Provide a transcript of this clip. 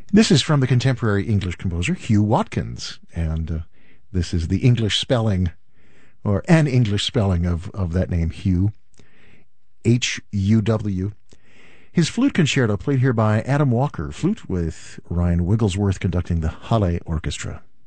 This is from the contemporary English composer Hugh Watkins, and this is the English spelling, or an English spelling of that name, Hugh, H-U-W. His flute concerto played here by Adam Walker, flute with Ryan Wigglesworth conducting the Halle Orchestra.